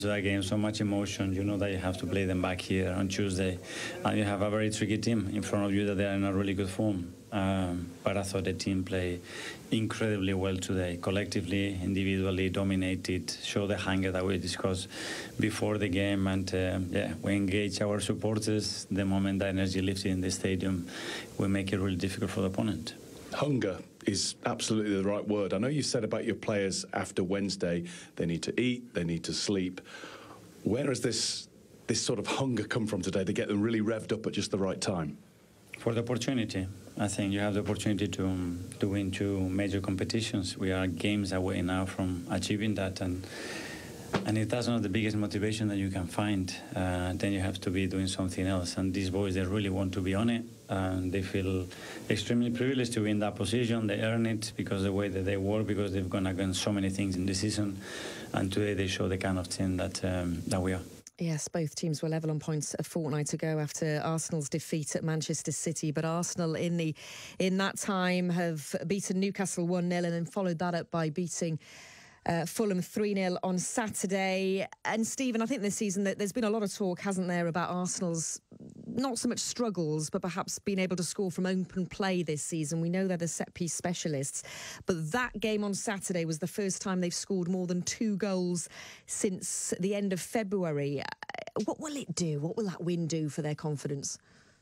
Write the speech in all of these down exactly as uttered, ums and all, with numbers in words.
That game, so much emotion. You know that you have to play them back here on Tuesday, and you have a very tricky team in front of you that they are in a really good form. Um, but I thought the team played incredibly well today, collectively, individually, dominated, showed the hunger that we discussed before the game, and uh, yeah, we engage our supporters. The moment the energy lifts in the stadium, we make it really difficult for the opponent. Hunger is absolutely the right word. I know you said about your players after Wednesday, they need to eat, they need to sleep. Where has this this sort of hunger come from today to get them really revved up at just the right time? For the opportunity. I think you have the opportunity to, um, to win two major competitions. We are games away now from achieving that, and and if that's not the biggest motivation that you can find, uh, then you have to be doing something else. And these boys, they really want to be on it. And they feel extremely privileged to be in that position. They earn it because of the way that they work, because they've gone against so many things in the season. And today they show the kind of team that um, that we are. Yes, both teams were level on points a fortnight ago after Arsenal's defeat at Manchester City. But Arsenal in the in that time have beaten Newcastle one nil and then followed that up by beating Uh, Fulham three nil on Saturday. And Stephen, I think this season that there's been a lot of talk, hasn't there, about Arsenal's not so much struggles, but perhaps being able to score from open play this season. We know they're the set-piece specialists, but that game on Saturday was the first time they've scored more than two goals since the end of February. What will it do? What will that win do for their confidence?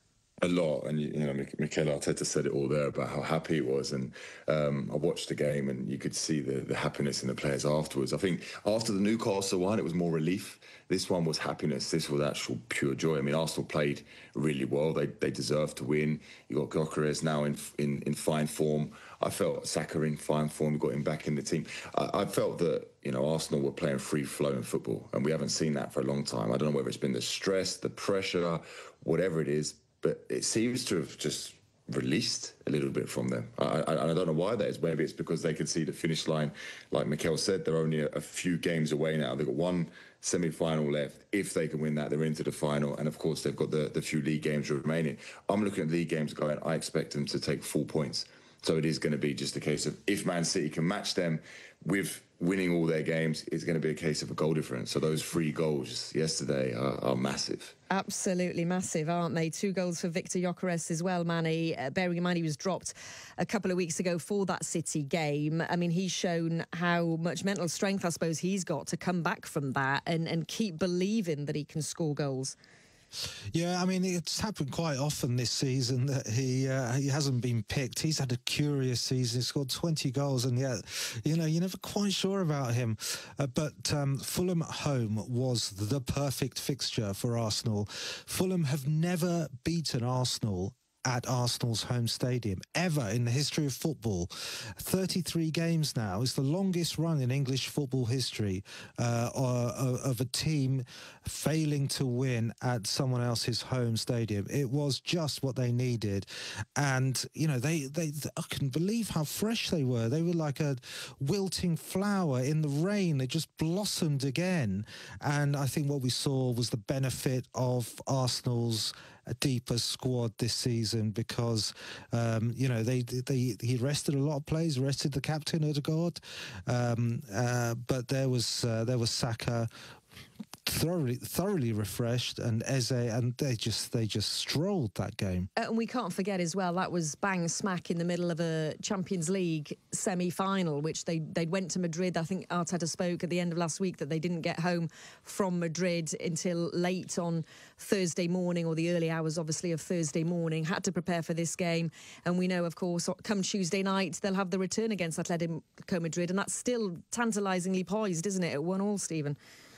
A lot, and you know, Mikel Arteta said it all there about how happy he was, and um, I watched the game, and you could see the, the happiness in the players afterwards. I think after the Newcastle one, it was more relief. This one was happiness. This was actual pure joy. I mean, Arsenal played really well. They they deserved to win. You got Gyökeres now in in in fine form. I felt Saka in fine form. We got him back in the team. I, I felt that you know Arsenal were playing free flowing football, and we haven't seen that for a long time. I don't know whether it's been the stress, the pressure, whatever it is. But it seems to have just released a little bit from them. I, I, I don't know why that is. Maybe it's because they could see the finish line. Like Mikel said, they're only a, a few games away now. They've got one semi-final left. If they can win that, they're into the final. And, of course, they've got the, the few league games remaining. I'm looking at league games going, I expect them to take full points. So it is going to be just a case of if Man City can match them with winning all their games, it's going to be a case of a goal difference. So those three goals yesterday are, are massive. Absolutely massive, aren't they? Two goals for Victor Gyökeres as well, Manny. Uh, bearing in mind he was dropped a couple of weeks ago for that City game. I mean, he's shown how much mental strength, I suppose, he's got to come back from that and, and keep believing that he can score goals. Yeah, I mean, it's happened quite often this season that he uh, he hasn't been picked. He's had a curious season. He scored twenty goals, and yet, you know, you're never quite sure about him. Uh, but um, Fulham at home was the perfect fixture for Arsenal. Fulham have never beaten Arsenal at Arsenal's home stadium ever in the history of football. thirty-three games now is the longest run in English football history uh, of a team failing to win at someone else's home stadium. It was just what they needed, and you know they they I couldn't believe how fresh they were. They were like a wilting flower in the rain. They just blossomed again, and I think what we saw was the benefit of Arsenal's a deeper squad this season because um, you know they they he rested a lot of players, rested the captain Odegaard, um, uh, but there was uh, there was Saka thoroughly thoroughly refreshed, and Eze, and they just they just strolled that game. Uh, and we can't forget as well that was bang smack in the middle of a Champions League semi-final, which they they went to Madrid. I think Arteta spoke at the end of last week that they didn't get home from Madrid until late on Thursday morning, or the early hours obviously of Thursday morning. Had to prepare for this game, and we know of course come Tuesday night they'll have the return against Atletico Madrid, and that's still tantalisingly poised, isn't it, at one all, Stephen?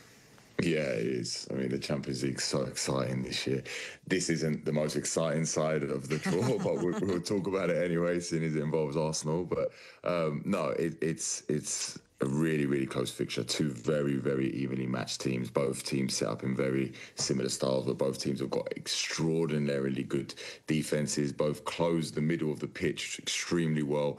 Yeah, it is. I mean, the Champions League's so exciting this year. This isn't the most exciting side of the draw, but we'll, we'll talk about it anyway, seeing as it involves Arsenal. But um, no, it, it's it's a really, really close fixture. Two very, very evenly matched teams. Both teams set up in very similar styles, but both teams have got extraordinarily good defences. Both close the middle of the pitch extremely well.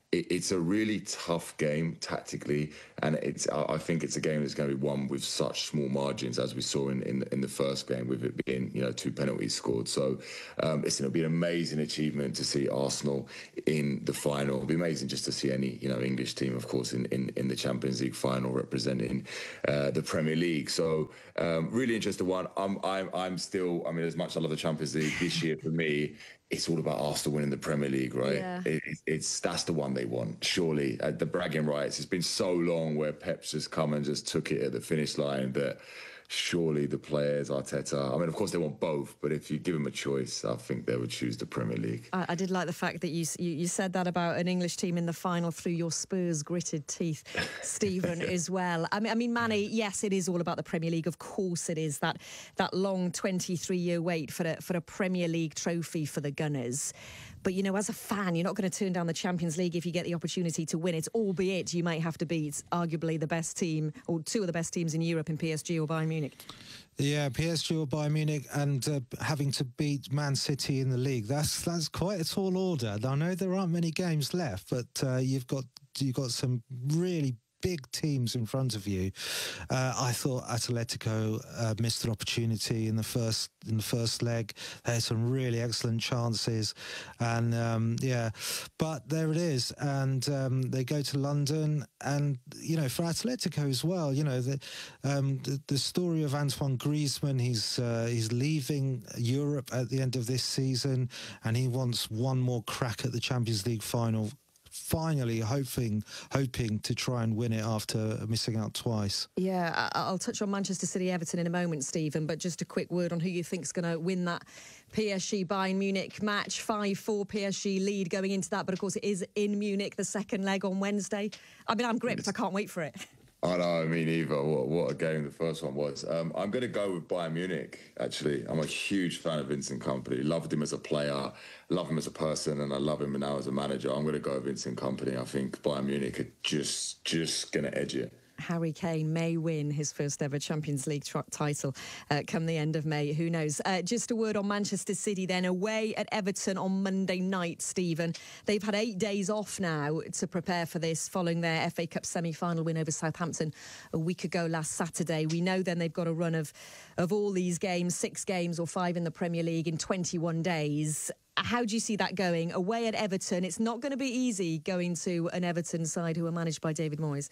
it, it's a really tough game tactically, and it's I think it's a game that's going to be won with such small margins, as we saw in, in, in the first game, with it being, you know, two penalties scored. So um, it's going to be an amazing achievement to see Arsenal in the final. It'll be amazing just to see any, you know, English team, of course, in, in, in the Champions League final representing uh, the Premier League. So um, really interesting one. I'm, I'm, I'm still, I mean, as much as I love the Champions League, this year for me, it's all about Arsenal winning the Premier League, right? Yeah. It, it's that's the one they want, surely. Uh, the bragging rights. It's been so long where Pep's just come and just took it at the finish line that surely the players, Arteta, I mean, of course they want both, but if you give them a choice, I think they would choose the Premier League. I, I did like the fact that you, you you said that about an English team in the final through your Spurs gritted teeth, Stephen, as well. I mean, I mean, Manny, yes, it is all about the Premier League. Of course it is. That that long twenty-three year wait for a, for a Premier League trophy for the Gunners. But, you know, as a fan, you're not going to turn down the Champions League if you get the opportunity to win it, albeit you might have to beat arguably the best team, or two of the best teams in Europe, in P S G or Bayern Munich. Yeah, P S G or Bayern Munich, and uh, having to beat Man City in the league. That's that's quite a tall order. I know there aren't many games left, but uh, you've got you've got some really big teams in front of you. Uh, I thought Atletico uh, missed an opportunity in the first in the first leg. They had some really excellent chances, and um, yeah, but there it is. And um, they go to London, and you know, for Atletico as well, you know, the um, the, the story of Antoine Griezmann. He's uh, he's leaving Europe at the end of this season, and he wants one more crack at the Champions League final. Finally hoping hoping to try and win it after missing out twice. Yeah, I'll touch on Manchester City Everton in a moment, Stephen, but just a quick word on who you think's going to win that P S G Bayern Munich match. five four P S G lead going into that, but of course it is in Munich, the second leg on Wednesday. I mean, I'm gripped. I can't wait for it. I know, me neither. What, what a game the first one was. Um, I'm going to go with Bayern Munich, actually. I'm a huge fan of Vincent Kompany. Loved him as a player, love him as a person, and I love him now as a manager. I'm going to go with Vincent Kompany. I think Bayern Munich are just, just going to edge it. Harry Kane may win his first ever Champions League tr- title uh, come the end of May. Who knows? Uh, just a word on Manchester City then. Away at Everton on Monday night, Stephen. They've had eight days off now to prepare for this following their F A Cup semi-final win over Southampton a week ago last Saturday. We know then they've got a run of, of all these games, six games or five in the Premier League in twenty-one days. How do you see that going? Away at Everton, it's not going to be easy going to an Everton side who are managed by David Moyes.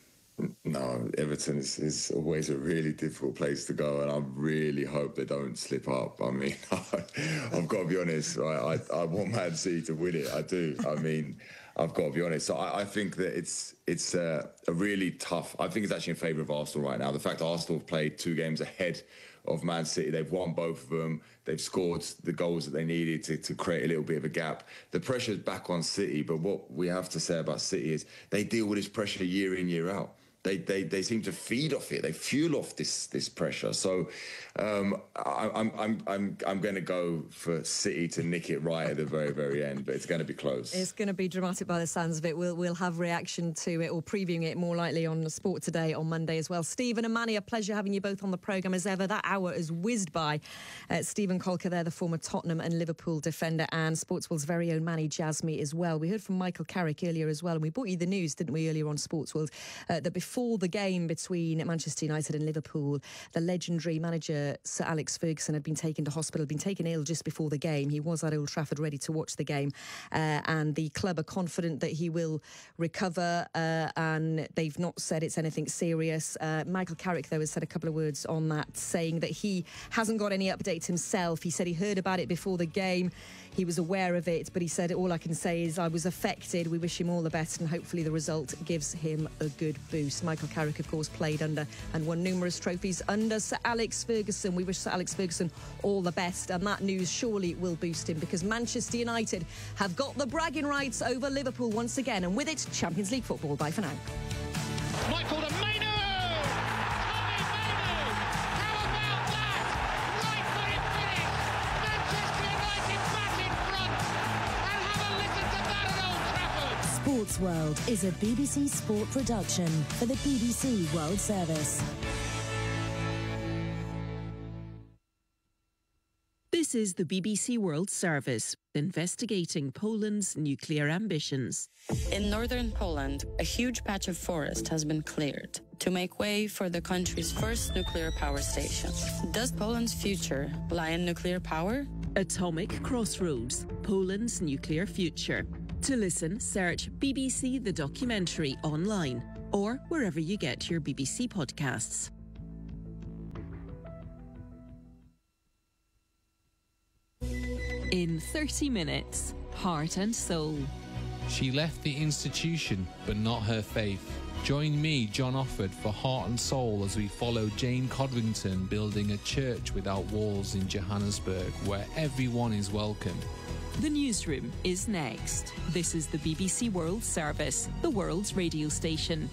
No, Everton is, is always a really difficult place to go, and I really hope they don't slip up. I mean, I've got to be honest, right? I, I want Man City to win it. I do. I mean, I've got to be honest. So I, I think that it's it's a, a really tough. I think it's actually in favour of Arsenal right now. The fact that Arsenal have played two games ahead of Man City, they've won both of them. They've scored the goals that they needed to, to create a little bit of a gap. The pressure's back on City, but what we have to say about City is they deal with this pressure year in, year out. They, they they seem to feed off it. They fuel off this this pressure. So um, I, I'm I'm I'm I'm going to go for City to nick it right at the very very end, but it's going to be close. It's going to be dramatic by the sounds of it. We'll we'll have reaction to it, or previewing it more likely on Sport Today on Monday as well. Stephen and Manny, a pleasure having you both on the programme as ever. That hour has whizzed by. Uh, Stephen Colker there, the former Tottenham and Liverpool defender, and Sportsworld's very own Manny Jasmy as well. We heard from Michael Carrick earlier as well, and we brought you the news, didn't we, earlier on Sportsworld, uh, that before Before the game between Manchester United and Liverpool, the legendary manager Sir Alex Ferguson had been taken to hospital, had been taken ill just before the game. He was at Old Trafford ready to watch the game, uh, and the club are confident that he will recover, uh, and they've not said it's anything serious. Uh, Michael Carrick, though, has said a couple of words on that, saying that he hasn't got any updates himself. He said he heard about it before the game. He was aware of it, but he said, all I can say is I was affected. We wish him all the best, and hopefully the result gives him a good boost. Michael Carrick, of course, played under and won numerous trophies under Sir Alex Ferguson. We wish Sir Alex Ferguson all the best, and that news surely will boost him, because Manchester United have got the bragging rights over Liverpool once again, and with it, Champions League football. Bye for now. Michael de Mainu! Sports World is a B B C Sport production for the B B C World Service. This is the B B C World Service, investigating Poland's nuclear ambitions. In northern Poland, a huge patch of forest has been cleared to make way for the country's first nuclear power station. Does Poland's future lie in nuclear power? Atomic Crossroads, Poland's nuclear future. To listen, search B B C The Documentary online or wherever you get your B B C podcasts. In thirty minutes, Heart and Soul. She left the institution, but not her faith. Join me, John Offord, for Heart and Soul as we follow Jane Codrington building a church without walls in Johannesburg, where everyone is welcome. The newsroom is next. This is the B B C World Service, the world's radio station.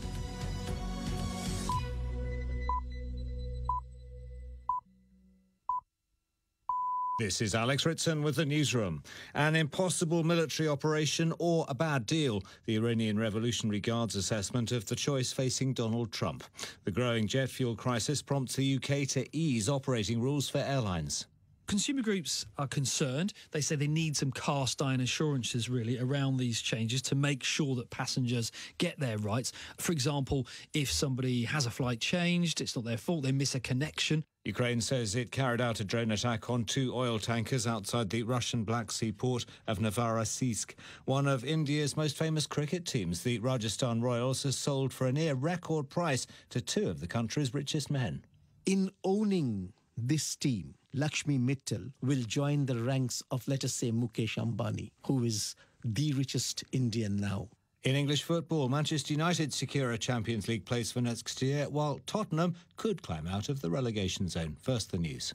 This is Alex Ritson with the newsroom. An impossible military operation or a bad deal, the Iranian Revolutionary Guard's assessment of the choice facing Donald Trump. The growing jet fuel crisis prompts the U K to ease operating rules for airlines. Consumer groups are concerned. They say they need some cast iron assurances, really, around these changes to make sure that passengers get their rights. For example, if somebody has a flight changed, it's not their fault, they miss a connection. Ukraine says it carried out a drone attack on two oil tankers outside the Russian Black Sea port of Novorossiysk. One of India's most famous cricket teams, the Rajasthan Royals, has sold for a near record price to two of the country's richest men. In owning this team, Lakshmi Mittal will join the ranks of, let us say, Mukesh Ambani, who is the richest Indian now. In English football, Manchester United secure a Champions League place for next year, while Tottenham could climb out of the relegation zone. First, the news.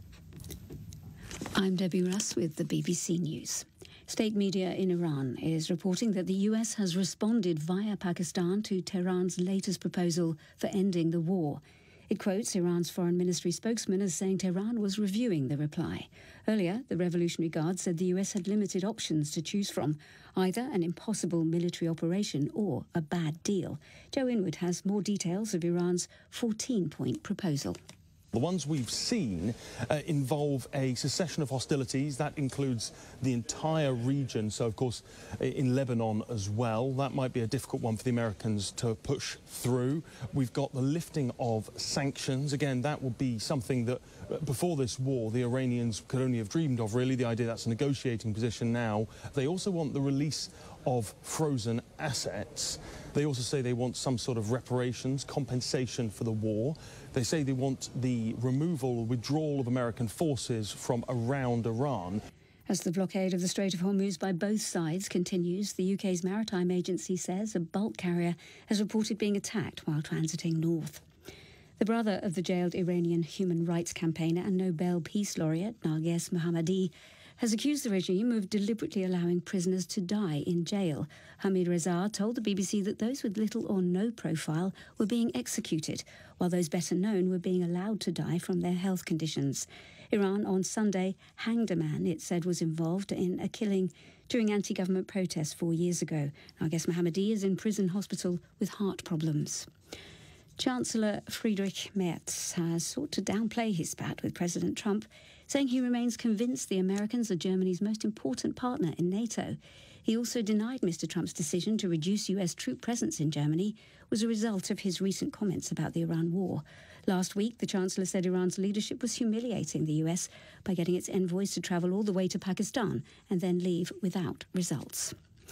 I'm Debbie Russ with the B B C News. State media in Iran is reporting that the U S has responded via Pakistan to Tehran's latest proposal for ending the war. It quotes Iran's foreign ministry spokesman as saying Tehran was reviewing the reply. Earlier, the Revolutionary Guard said the U S had limited options to choose from, either an impossible military operation or a bad deal. Joe Inwood has more details of Iran's fourteen-point proposal. The ones we've seen uh, involve a cessation of hostilities. That includes the entire region, so of course in Lebanon as well. That might be a difficult one for the Americans to push through. We've got the lifting of sanctions. Again, that will be something that uh, before this war the Iranians could only have dreamed of, really. The idea that's a negotiating position now. They also want the release of frozen assets. They also say they want some sort of reparations, compensation for the war. They say they want the removal, withdrawal of American forces from around Iran. As the blockade of the Strait of Hormuz by both sides continues, the U K's maritime agency says a bulk carrier has reported being attacked while transiting north. The brother of the jailed Iranian human rights campaigner and Nobel Peace Laureate Narges Mohammadi has accused the regime of deliberately allowing prisoners to die in jail. Hamid Reza told the B B C that those with little or no profile were being executed, while those better known were being allowed to die from their health conditions. Iran on Sunday hanged a man it said was involved in a killing during anti-government protests four years ago. Narges Mohammadi is in prison hospital with heart problems. Chancellor Friedrich Merz has sought to downplay his spat with President Trump, saying he remains convinced the Americans are Germany's most important partner in NATO. He also denied Mister Trump's decision to reduce U S troop presence in Germany was a result of his recent comments about the Iran war. Last week, the Chancellor said Iran's leadership was humiliating the U S by getting its envoys to travel all the way to Pakistan and then leave without results.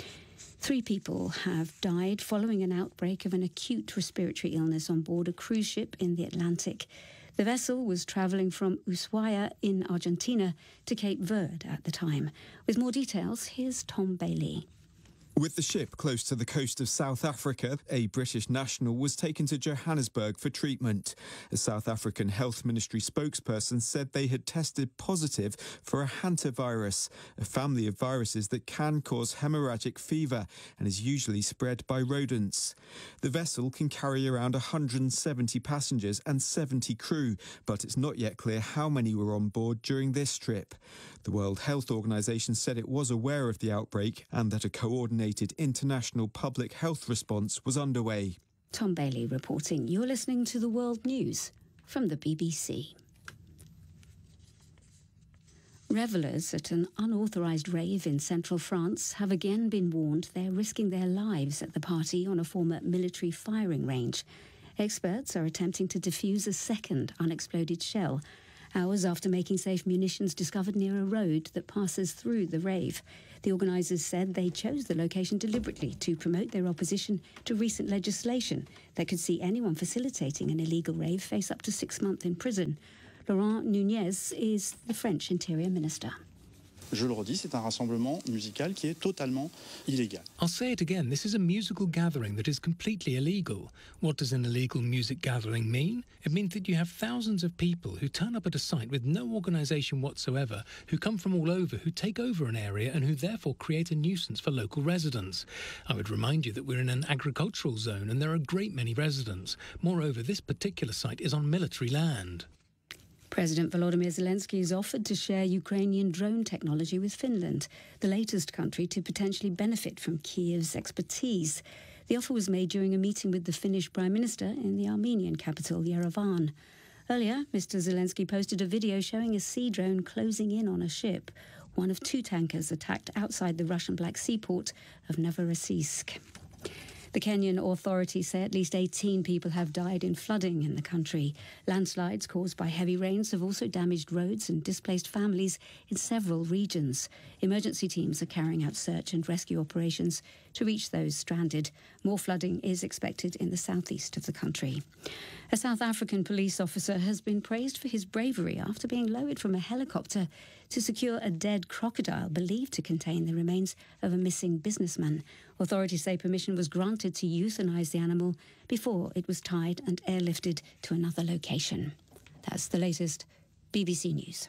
Three people have died following an outbreak of an acute respiratory illness on board a cruise ship in the Atlantic. The vessel was travelling from Ushuaia in Argentina to Cape Verde at the time. With more details, here's Tom Bailey. With the ship close to the coast of South Africa, a British national was taken to Johannesburg for treatment. A South African Health Ministry spokesperson said they had tested positive for a hantavirus, a family of viruses that can cause hemorrhagic fever and is usually spread by rodents. The vessel can carry around one hundred seventy passengers and seventy crew, but it's not yet clear how many were on board during this trip. The World Health Organization said it was aware of the outbreak and that a coordinated international public health response was underway. Tom Bailey reporting. You're listening to the World News from the B B C. Revellers at an unauthorised rave in central France have again been warned they're risking their lives at the party on a former military firing range. Experts are attempting to defuse a second unexploded shell, hours after making safe munitions discovered near a road that passes through the rave. The organisers said they chose the location deliberately to promote their opposition to recent legislation that could see anyone facilitating an illegal rave face up to six months in prison. Laurent Nunez is the French Interior Minister. Je le redis, c'est un rassemblement musical qui est totalement illégal. I'll say it again, this is a musical gathering that is completely illegal. What does an illegal music gathering mean? It means that you have thousands of people who turn up at a site with no organisation whatsoever, who come from all over, who take over an area and who therefore create a nuisance for local residents. I would remind you that we're in an agricultural zone and there are a great many residents. Moreover, this particular site is on military land. President Volodymyr Zelensky has offered to share Ukrainian drone technology with Finland, the latest country to potentially benefit from Kyiv's expertise. The offer was made during a meeting with the Finnish Prime Minister in the Armenian capital, Yerevan. Earlier, Mister Zelensky posted a video showing a sea drone closing in on a ship, one of two tankers attacked outside the Russian Black Sea port of Novorossiysk. The Kenyan authorities say at least eighteen people have died in flooding in the country. Landslides caused by heavy rains have also damaged roads and displaced families in several regions. Emergency teams are carrying out search and rescue operations to reach those stranded. More flooding is expected in the southeast of the country. A South African police officer has been praised for his bravery after being lowered from a helicopter to secure a dead crocodile believed to contain the remains of a missing businessman. Authorities say permission was granted to euthanise the animal before it was tied and airlifted to another location. That's the latest B B C News.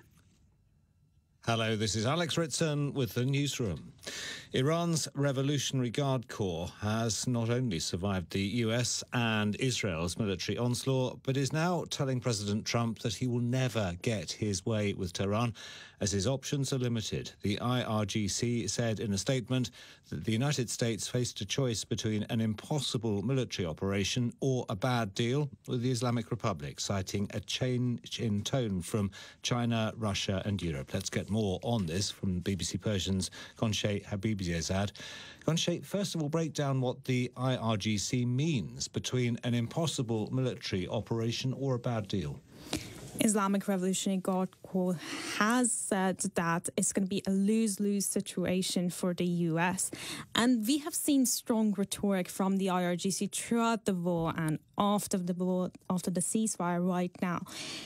Hello, this is Alex Ritson with the newsroom. Iran's Revolutionary Guard Corps has not only survived the U S and Israel's military onslaught, but is now telling President Trump that he will never get his way with Tehran, as his options are limited. The I R G C said in a statement that the United States faced a choice between an impossible military operation or a bad deal with the Islamic Republic, citing a change in tone from China, Russia and Europe. Let's get more on this from B B C Persian's Gonche Habibzadeh. Gonche, first of all, break down what the I R G C means between an impossible military operation or a bad deal. Islamic Revolutionary Guard Corps has said that it's going to be a lose-lose situation for the U S. And we have seen strong rhetoric from the I R G C throughout the war and after the war, after the ceasefire right now.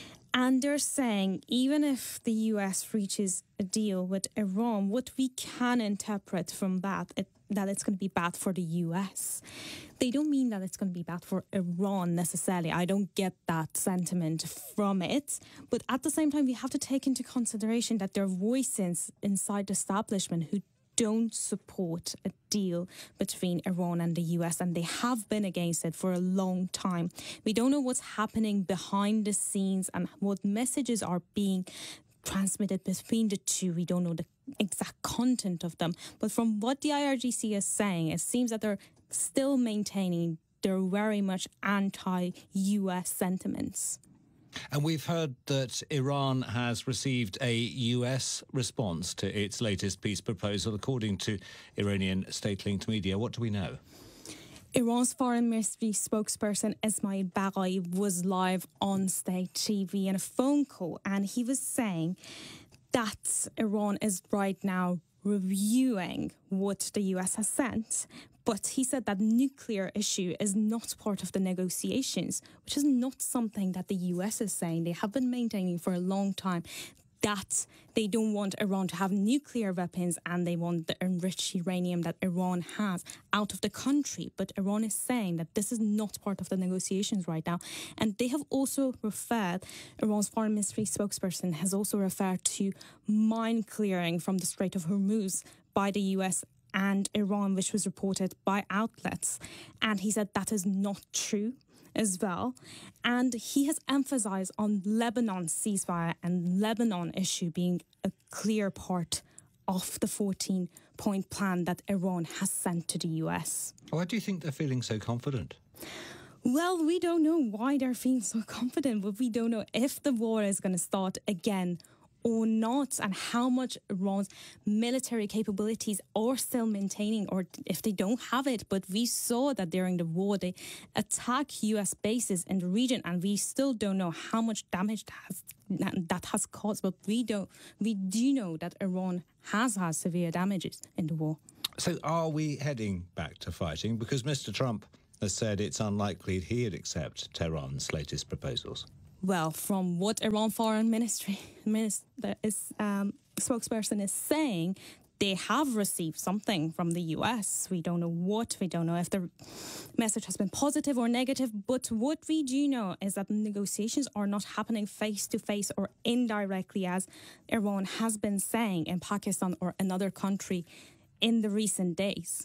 And they're saying even if the U S reaches a deal with Iran, what we can interpret from that, it, that it's going to be bad for the U S. They don't mean that it's going to be bad for Iran necessarily. I don't get that sentiment from it. But at the same time, we have to take into consideration that there are voices inside the establishment who don't support a deal between Iran and the U S, and they have been against it for a long time. We don't know what's happening behind the scenes and what messages are being transmitted between the two. We don't know the exact content of them. But from what the I R G C is saying, it seems that they're still maintaining their very much anti-U S sentiments. And we've heard that Iran has received a U S response to its latest peace proposal, according to Iranian state-linked media. What do we know? Iran's foreign ministry spokesperson Ismail Baghai was live on state T V in a phone call, and he was saying that Iran is right now reviewing what the U S has sent. But he said that nuclear issue is not part of the negotiations, which is not something that the U S is saying. They have been maintaining for a long time that they don't want Iran to have nuclear weapons and they want the enriched uranium that Iran has out of the country. But Iran is saying that this is not part of the negotiations right now. And they have also referred, Iran's foreign ministry spokesperson has also referred to mine clearing from the Strait of Hormuz by the U S and Iran, which was reported by outlets. And he said that is not true as well. And he has emphasized on Lebanon's ceasefire and Lebanon issue being a clear part of the fourteen-point plan that Iran has sent to the U S. Why do you think they're feeling so confident? Well, we don't know why they're feeling so confident, but we don't know if the war is going to start again or not, and how much Iran's military capabilities are still maintaining, or if they don't have it. But we saw that during the war they attack U S bases in the region, and we still don't know how much damage that has, that has caused. But we don't. We do know that Iran has had severe damages in the war. So are we heading back to fighting? Because Mister Trump has said it's unlikely he'd accept Tehran's latest proposals. Well, from what Iran Foreign Ministry minister is, um, spokesperson is saying, they have received something from the U S. We don't know what. We don't know if the message has been positive or negative. But what we do know is that negotiations are not happening face-to-face or indirectly, as Iran has been saying in Pakistan or another country in the recent days.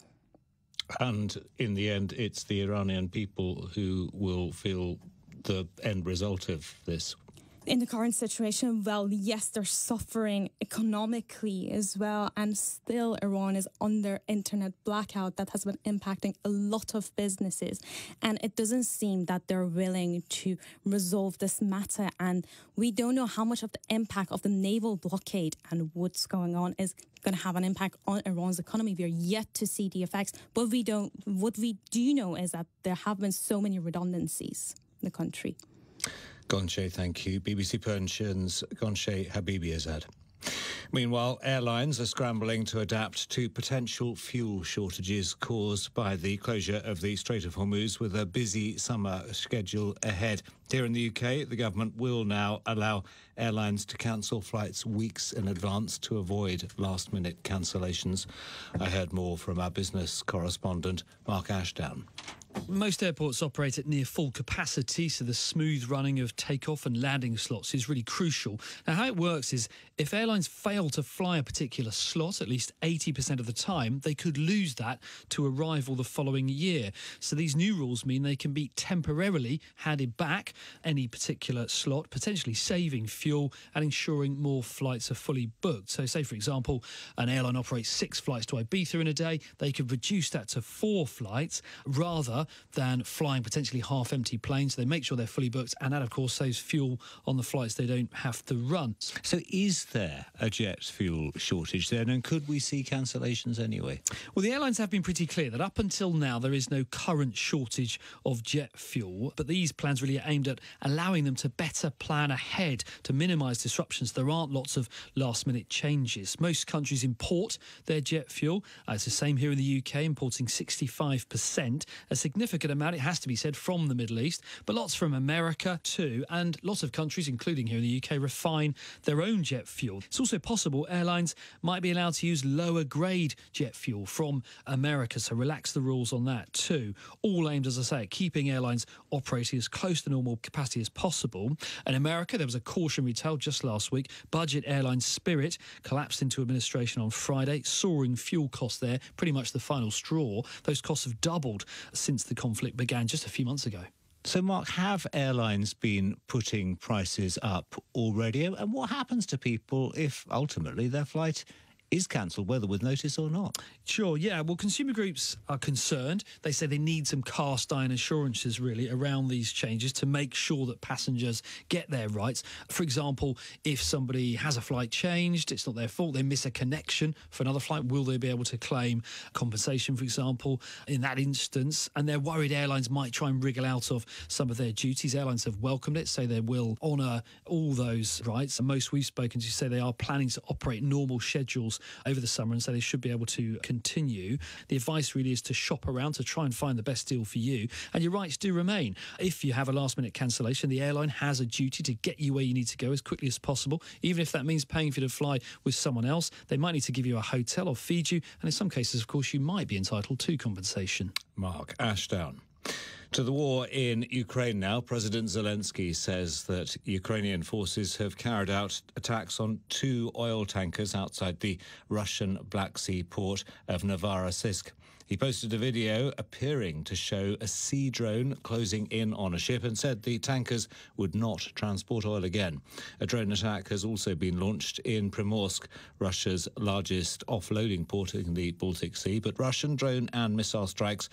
And in the end, it's the Iranian people who will feel the end result of this. In the current situation, well, yes, they're suffering economically as well, and still Iran is under internet blackout that has been impacting a lot of businesses, and it doesn't seem that they're willing to resolve this matter, and we don't know how much of the impact of the naval blockade and what's going on is going to have an impact on Iran's economy. We're yet to see the effects, but we don't. What we do know is that there have been so many redundancies in the country. Gonche, thank you. B B C Persian's Gonche Habibiazad. Meanwhile, airlines are scrambling to adapt to potential fuel shortages caused by the closure of the Strait of Hormuz, with a busy summer schedule ahead. Here in the U K, the government will now allow airlines to cancel flights weeks in advance to avoid last-minute cancellations. I heard more from our business correspondent, Mark Ashdown. Most airports operate at near full capacity, so the smooth running of takeoff and landing slots is really crucial. Now, how it works is if airlines fail to fly a particular slot at least eighty percent of the time, they could lose that to arrival the following year. So these new rules mean they can be temporarily handed back any particular slot, potentially saving fuel and ensuring more flights are fully booked. So say, for example, an airline operates six flights to Ibiza in a day, they could reduce that to four flights rather than flying potentially half-empty planes. So they make sure they're fully booked, and that, of course, saves fuel on the flights they don't have to run. So is there a jet fuel shortage then, and could we see cancellations anyway? Well, the airlines have been pretty clear that up until now there is no current shortage of jet fuel, but these plans really are aimed at allowing them to better plan ahead to minimise disruptions. There aren't lots of last-minute changes. Most countries import their jet fuel. Uh, it's the same here in the U K, importing sixty-five percent, a significant amount, it has to be said, from the Middle East, but lots from America too, and lots of countries, including here in the U K, refine their own jet fuel. It's also possible airlines might be allowed to use lower grade jet fuel from America, so relax the rules on that too. All aimed, as I say, at keeping airlines operating as close to normal capacity as possible. In America, there was a cautionary tale just last week. Budget airline Spirit collapsed into administration on Friday. Soaring fuel costs there, pretty much the final straw. Those costs have doubled since the conflict began just a few months ago. So, Mark, have airlines been putting prices up already? And what happens to people if ultimately their flight is cancelled, whether with notice or not? Sure, yeah. Well, consumer groups are concerned. They say they need some cast iron assurances, really, around these changes to make sure that passengers get their rights. For example, if somebody has a flight changed, it's not their fault, they miss a connection for another flight, will they be able to claim compensation, for example, in that instance? And they're worried airlines might try and wriggle out of some of their duties. Airlines have welcomed it, say they will honour all those rights. And most we've spoken to say they are planning to operate normal schedules over the summer, and so they should be able to continue. The advice really is to shop around to try and find the best deal for you, and your rights do remain. If you have a last minute cancellation, the airline has a duty to get you where you need to go as quickly as possible, even if that means paying for you to fly with someone else. They might need to give you a hotel or feed you, and in some cases, of course, you might be entitled to compensation. Mark Ashdown. To the war in Ukraine now. President Zelensky says that Ukrainian forces have carried out attacks on two oil tankers outside the Russian Black Sea port of Novorossiysk. He posted a video appearing to show a sea drone closing in on a ship and said the tankers would not transport oil again. A drone attack has also been launched in Primorsk, Russia's largest offloading port in the Baltic Sea, but Russian drone and missile strikes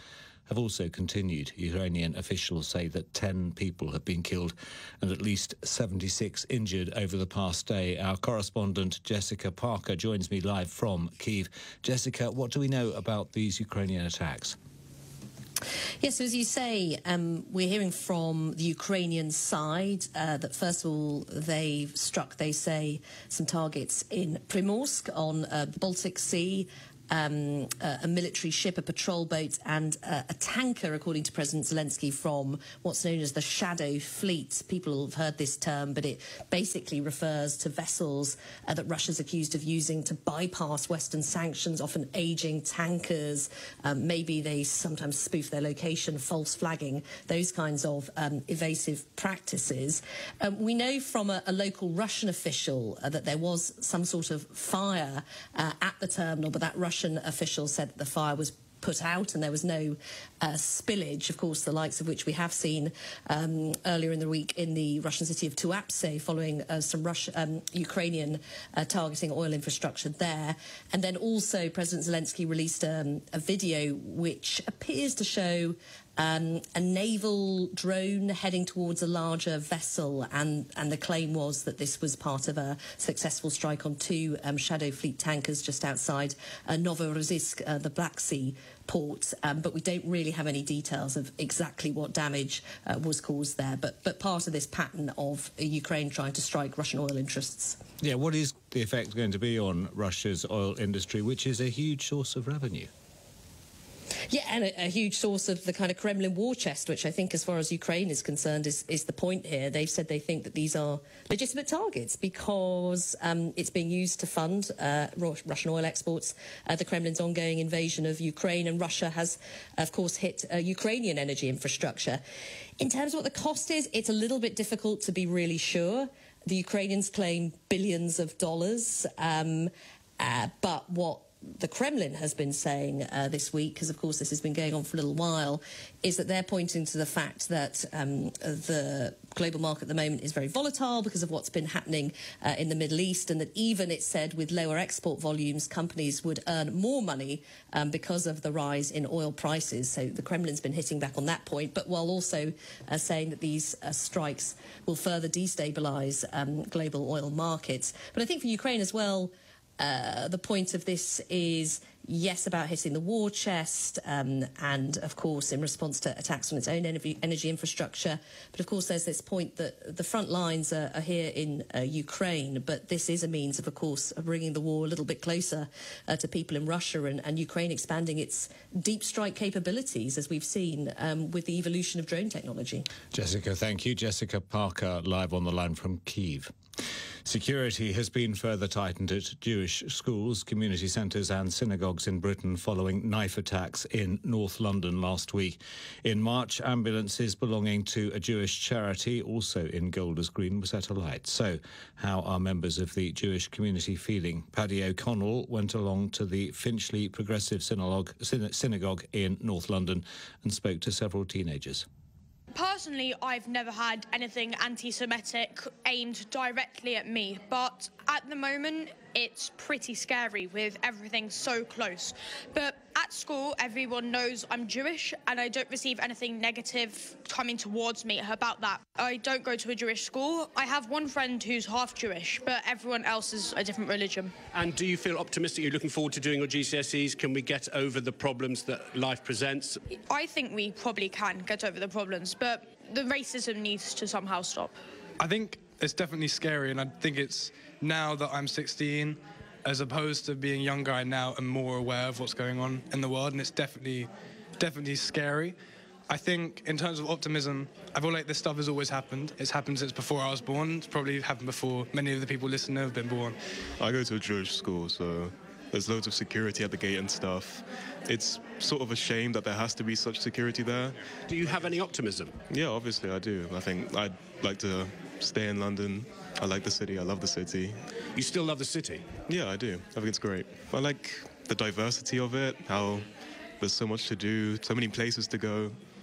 have also continued. Ukrainian officials say that ten people have been killed and at least seventy-six injured over the past day. Our correspondent Jessica Parker joins me live from Kyiv. Jessica, what do we know about these Ukrainian attacks? Yes, so as you say, um, we're hearing from the Ukrainian side uh, that, first of all, they've struck, they say, some targets in Primorsk on uh, the Baltic Sea. Um, uh, a military ship, a patrol boat and uh, a tanker, according to President Zelensky, from what's known as the Shadow Fleet. People have heard this term, but it basically refers to vessels uh, that Russia's accused of using to bypass Western sanctions, often ageing tankers. Um, maybe they sometimes spoof their location, false flagging, those kinds of um, evasive practices. Um, we know from a, a local Russian official uh, that there was some sort of fire uh, at the terminal, but that Russian official said that the fire was put out and there was no uh, spillage, of course, the likes of which we have seen um, earlier in the week in the Russian city of Tuapse, following uh, some Russia, um, Ukrainian uh, targeting oil infrastructure there. And then also President Zelensky released um, a video which appears to show Um, a naval drone heading towards a larger vessel, and, and the claim was that this was part of a successful strike on two um, Shadow Fleet tankers just outside uh, Novorossiysk, uh, the Black Sea port. Um, but we don't really have any details of exactly what damage uh, was caused there. But, but part of this pattern of uh, Ukraine trying to strike Russian oil interests. Yeah, what is the effect going to be on Russia's oil industry, which is a huge source of revenue? Yeah, and a, a huge source of the kind of Kremlin war chest, which I think, as far as Ukraine is concerned, is, is the point here. They've said they think that these are legitimate targets because um, it's being used to fund uh, Russian oil exports, uh, the Kremlin's ongoing invasion of Ukraine, and Russia has, of course, hit uh, Ukrainian energy infrastructure. In terms of what the cost is, it's a little bit difficult to be really sure. The Ukrainians claim billions of dollars, um, uh, but what the Kremlin has been saying uh, this week, because of course this has been going on for a little while, is that they're pointing to the fact that um, the global market at the moment is very volatile because of what's been happening uh, in the Middle East, and that even, it said, with lower export volumes, companies would earn more money um, because of the rise in oil prices. So the Kremlin's been hitting back on that point, but while also uh, saying that these uh, strikes will further destabilise um, global oil markets. But I think for Ukraine as well, Uh, the point of this is, yes, about hitting the war chest um, and, of course, in response to attacks on its own energy, energy infrastructure. But, of course, there's this point that the front lines are, are here in uh, Ukraine, but this is a means of, of course, of bringing the war a little bit closer uh, to people in Russia, and, and Ukraine expanding its deep strike capabilities, as we've seen um, with the evolution of drone technology. Jessica, thank you. Jessica Parker, live on the line from Kyiv. Security has been further tightened at Jewish schools, community centres and synagogues in Britain following knife attacks in North London last week. In March, ambulances belonging to a Jewish charity, also in Golders Green, were set alight. So, how are members of the Jewish community feeling? Paddy O'Connell went along to the Finchley Progressive Synagogue, Synagogue in North London and spoke to several teenagers. Personally, I've never had anything anti-Semitic aimed directly at me, but at the moment it's pretty scary with everything so close. But at school, everyone knows I'm Jewish and I don't receive anything negative coming towards me about that. I don't go to a Jewish school. I have one friend who's half Jewish, but everyone else is a different religion. And do you feel optimistic? You're looking forward to doing your G C S Es? Can we get over the problems that life presents? I think we probably can get over the problems, but the racism needs to somehow stop. I think it's definitely scary, and I think it's now that I'm sixteen, as opposed to being younger, I now am more aware of what's going on in the world, and it's definitely, definitely scary. I think in terms of optimism, I feel like this stuff has always happened. It's happened since before I was born. It's probably happened before many of the people listening have been born. I go to a Jewish school, so there's loads of security at the gate and stuff. It's sort of a shame that there has to be such security there. Do you have any optimism? Yeah, obviously I do. I think I'd like to stay in London. I like the city. I love the city. You still love the city? Yeah, I do. I think it's great. I like the diversity of it, how there's so much to do, so many places to go.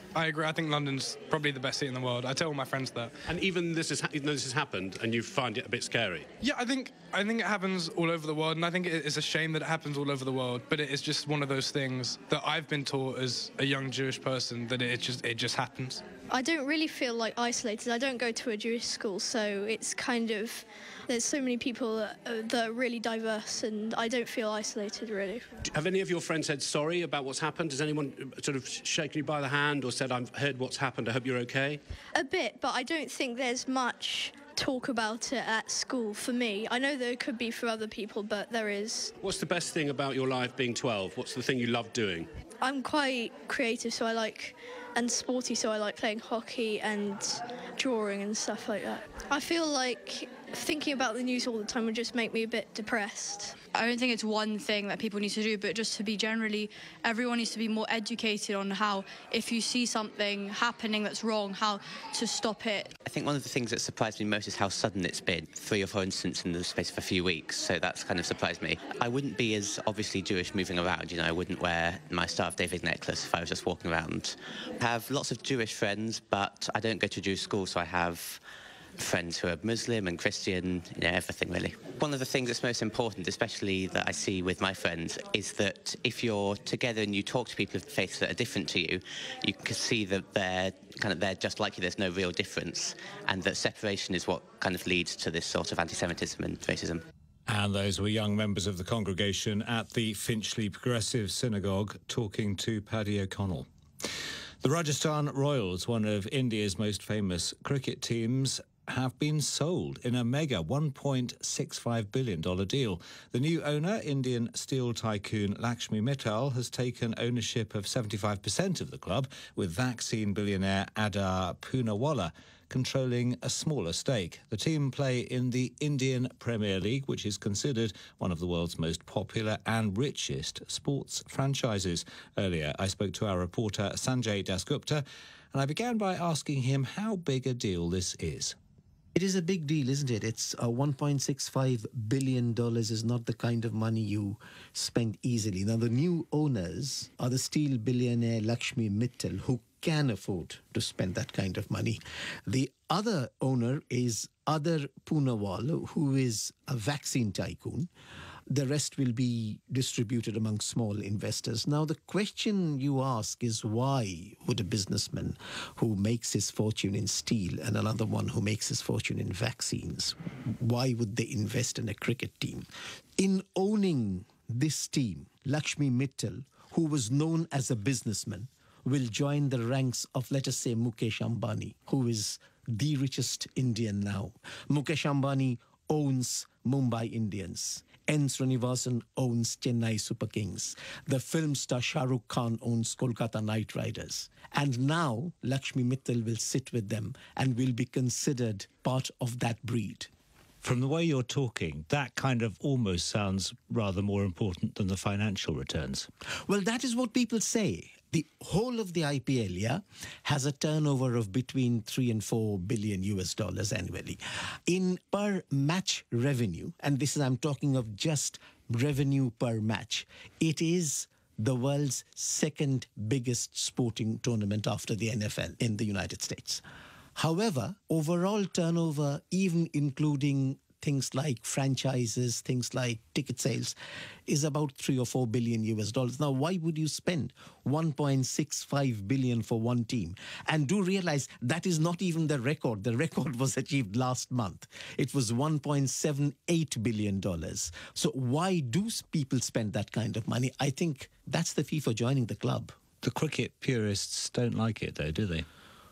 I agree. I think London's probably the best city in the world. I tell all my friends that. And even this is, even though this has happened, and you find it a bit scary. Yeah, I think I think it happens all over the world, and I think it is a shame that it happens all over the world. But it is just one of those things that I've been taught as a young Jewish person that it just it just happens. I don't really feel like isolated. I don't go to a Jewish school, so it's kind of, there's so many people that, uh, that are really diverse, and I don't feel isolated, really. Have any of your friends said sorry about what's happened? Has anyone sort of shaken you by the hand or said, I've heard what's happened, I hope you're okay? A bit, but I don't think there's much talk about it at school for me. I know there could be for other people, but there is. What's the best thing about your life being twelve? What's the thing you love doing? I'm quite creative, so I like, and sporty, so I like playing hockey and drawing and stuff like that. I feel like thinking about the news all the time would just make me a bit depressed. I don't think it's one thing that people need to do, but just to be generally, everyone needs to be more educated on how, if you see something happening that's wrong, how to stop it. I think one of the things that surprised me most is how sudden it's been. Three or four incidents in the space of a few weeks, so that's kind of surprised me. I wouldn't be as obviously Jewish moving around, you know, I wouldn't wear my Star of David necklace if I was just walking around. I have lots of Jewish friends, but I don't go to Jewish school, so I have friends who are Muslim and Christian, you know, everything really. One of the things that's most important, especially that I see with my friends, is that if you're together and you talk to people of faiths that are different to you, you can see that they're kind of they're just like you, there's no real difference, and that separation is what kind of leads to this sort of anti-Semitism and racism. And those were young members of the congregation at the Finchley Progressive Synagogue talking to Paddy O'Connell. The Rajasthan Royals, one of India's most famous cricket teams, have been sold in a mega one point six five billion dollars deal. The new owner, Indian steel tycoon Lakshmi Mittal, has taken ownership of seventy-five percent of the club, with vaccine billionaire Adar Poonawalla controlling a smaller stake. The team play in the Indian Premier League, which is considered one of the world's most popular and richest sports franchises. Earlier, I spoke to our reporter Sanjay Dasgupta, and I began by asking him how big a deal this is. It is a big deal, isn't it? It's uh, one point six five billion dollars is not the kind of money you spend easily. Now, the new owners are the steel billionaire Lakshmi Mittal, who can afford to spend that kind of money. The other owner is Adar Poonawalla, who is a vaccine tycoon. The rest will be distributed among small investors. Now, the question you ask is, why would a businessman who makes his fortune in steel and another one who makes his fortune in vaccines, why would they invest in a cricket team? In owning this team, Lakshmi Mittal, who was known as a businessman, will join the ranks of, let us say, Mukesh Ambani, who is the richest Indian now. Mukesh Ambani owns Mumbai Indians. N. Srinivasan owns Chennai Super Kings. The film star Shah Rukh Khan owns Kolkata Knight Riders. And now Lakshmi Mittal will sit with them and will be considered part of that breed. From the way you're talking, that kind of almost sounds rather more important than the financial returns. Well, that is what people say. The whole of the I P L, yeah, has a turnover of between three and four billion U S dollars annually. In per match revenue, and this is, I'm talking of just revenue per match, it is the world's second biggest sporting tournament after the N F L in the United States. However, overall turnover, even including things like franchises, things like ticket sales, is about three or four billion U S dollars. Now, why would you spend one point six five billion for one team? And do realize that is not even the record. The record was achieved last month. It was one point seven eight billion dollars. So why do people spend that kind of money? I think that's the fee for joining the club. The cricket purists don't like it, though, do they?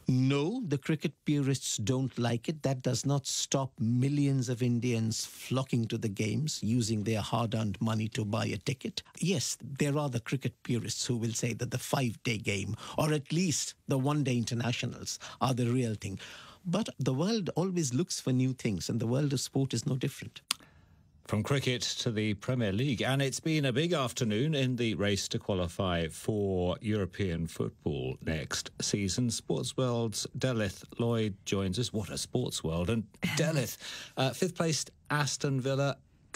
No, the cricket purists don't like it. That does not stop millions of Indians flocking to the games, using their hard-earned money to buy a ticket. Yes, there are the cricket purists who will say that the five-day game, or at least the one-day internationals, are the real thing. But the world always looks for new things, and the world of sport is no different. From cricket to the Premier League, and it's been a big afternoon in the race to qualify for European football next season. Sportsworld's Delith Lloyd joins us. What a sports world. And Delith, uh, fifth-placed Aston Villa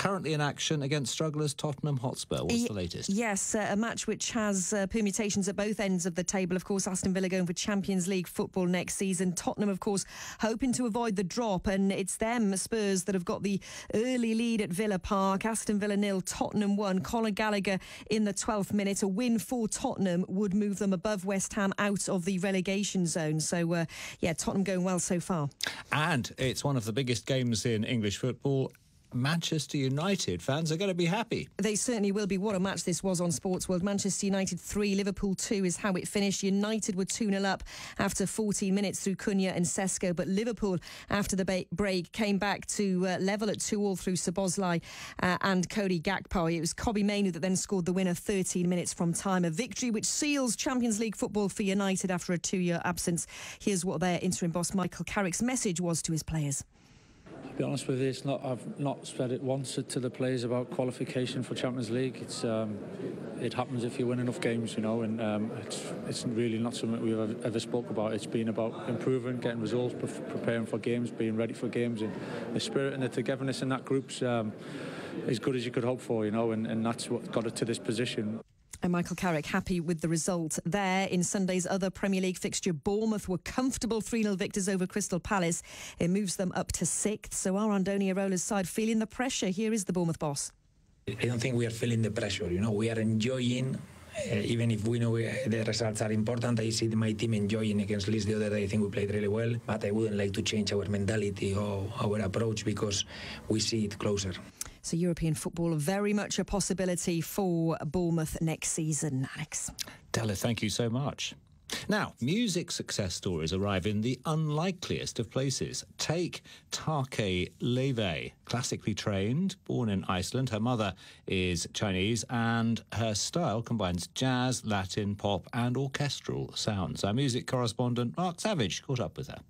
currently in action against strugglers Tottenham Hotspur. What's the latest? Yes, uh, a match which has uh, permutations at both ends of the table. Of course, Aston Villa going for Champions League football next season. Tottenham, of course, hoping to avoid the drop, and it's them, Spurs, that have got the early lead at Villa Park. Aston Villa nil, Tottenham one. Conor Gallagher in the twelfth minute. A win for Tottenham would move them above West Ham out of the relegation zone. So, uh, yeah, Tottenham going well so far. And it's one of the biggest games in English football. Manchester United fans are going to be happy. They certainly will be. What a match this was on Sports World. Manchester United three, Liverpool two is how it finished. United were two nil up after fourteen minutes through Cunha and Sesko, but Liverpool, after the ba- break, came back to uh, level at two all through Szoboszlai uh, and Cody Gakpo. It was Kobbie Mainoo that then scored the winner thirteen minutes from time. A victory which seals Champions League football for United after a two-year absence. Here's what their interim boss Michael Carrick's message was to his players. To be honest with you, it's not, I've not said it once to the players about qualification for Champions League. It's um, it happens if you win enough games, you know, and um, it's it's really not something we've ever, ever spoke about. It's been about improving, getting results, pre- preparing for games, being ready for games, and the spirit and the togetherness in that group's um, as good as you could hope for, you know, and, and that's what got it to this position. And Michael Carrick happy with the result there. In Sunday's other Premier League fixture, Bournemouth were comfortable three nil victors over Crystal Palace. It moves them up to sixth. So are Andoni Irola's side feeling the pressure? Here is the Bournemouth boss. I don't think we are feeling the pressure. You know, we are enjoying, uh, even if we know we, the results are important. I see my team enjoying against Leeds the other day. I think we played really well, but I wouldn't like to change our mentality or our approach because we see it closer. So European football very much a possibility for Bournemouth next season, Alex. Della, thank you so much. Now, music success stories arrive in the unlikeliest of places. Take Take Levy, classically trained, born in Iceland. Her mother is Chinese and her style combines jazz, Latin, pop and orchestral sounds. Our music correspondent Mark Savage caught up with her.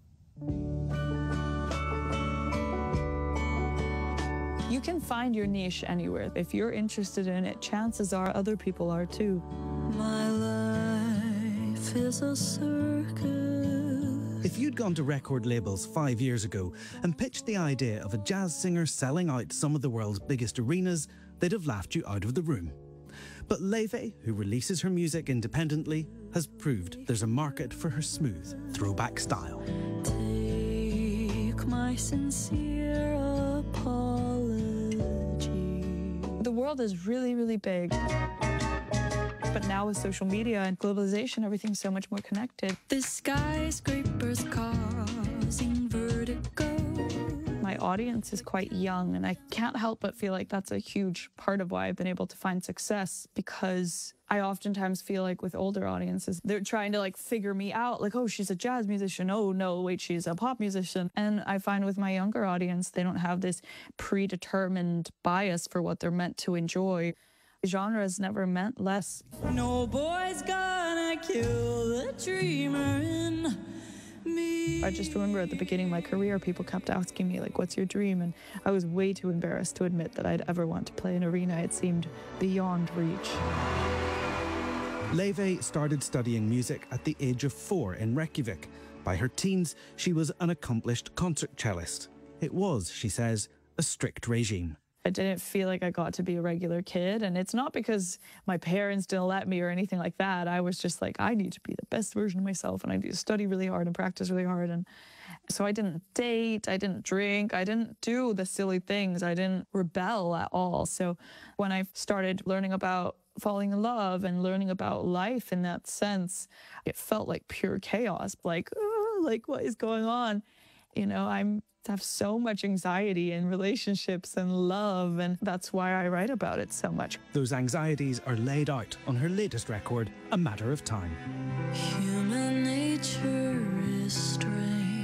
You can find your niche anywhere. If you're interested in it, chances are other people are too. My life is a circus. If you'd gone to record labels five years ago and pitched the idea of a jazz singer selling out some of the world's biggest arenas, they'd have laughed you out of the room. But Levy, who releases her music independently, has proved there's a market for her smooth throwback style. Take my sincere apology. The world is really, really big. But now with social media and globalization, everything's so much more connected. The skyscrapers causing vertigo. My audience is quite young, and I can't help but feel like that's a huge part of why I've been able to find success, because I oftentimes feel like with older audiences, they're trying to like figure me out, like, oh, she's a jazz musician. Oh, no, wait, she's a pop musician. And I find with my younger audience, they don't have this predetermined bias for what they're meant to enjoy. Genre has never meant less. No boy's gonna kill the dreamer in me. I just remember at the beginning of my career, people kept asking me, like, what's your dream? And I was way too embarrassed to admit that I'd ever want to play an arena. It seemed beyond reach. Levy started studying music at the age of four in Reykjavik. By her teens, she was an accomplished concert cellist. It was, she says, a strict regime. I didn't feel like I got to be a regular kid, and it's not because my parents didn't let me or anything like that. I was just like, I need to be the best version of myself, and I need to study really hard and practice really hard. And so I didn't date, I didn't drink, I didn't do the silly things, I didn't rebel at all. So when I started learning about falling in love and learning about life in that sense, it felt like pure chaos, like, oh, like what is going on? You know, I'm have so much anxiety in relationships and love, and that's why I write about it so much. Those anxieties are laid out on her latest record, A Matter of Time. Human nature is strange.